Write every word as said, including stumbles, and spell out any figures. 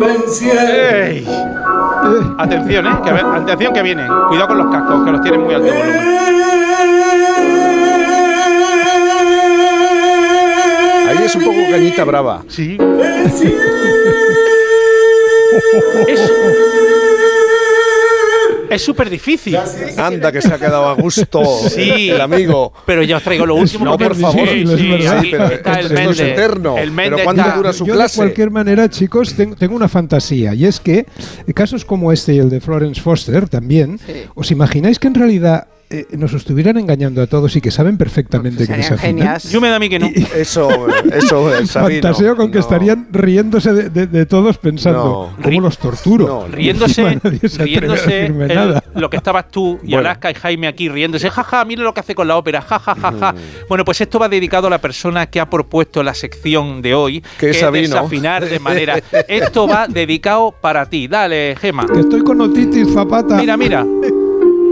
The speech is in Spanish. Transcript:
Ey. Atención, eh, que, atención que viene. Cuidado con los cascos, que los tienen muy alto volumen. Ahí es un poco Cañita Brava. Sí. Es es súper difícil. Anda, que se ha quedado a gusto sí, el amigo. Pero ya os traigo lo último. No, por favor. Sí, sí, sí, sí, pero está esto, el esto es eterno. El pero ¿cuánto está... dura su Yo, clase? De cualquier manera, chicos, tengo, tengo una fantasía. Y es que casos como este y el de Florence Foster también, sí. ¿Os imagináis que en realidad Eh, nos estuvieran engañando a todos y que saben perfectamente que desafinan? Yo me da a mí que no. Y, eso, eso es fantaseo con que no. estarían riéndose de, de, de todos pensando, no. ¿cómo los torturo? No, riéndose, riéndose el, lo que estabas tú y bueno. Alaska y Jaime aquí riéndose, jaja, ja, mira lo que hace con la ópera, jajajaja. Ja, ja, ja. mm. Bueno, pues esto va dedicado a la persona que ha propuesto la sección de hoy, que, que es desafinar de manera. Esto va dedicado para ti. Dale, Gema. Que estoy con otitis, Zapata. Mira, mira.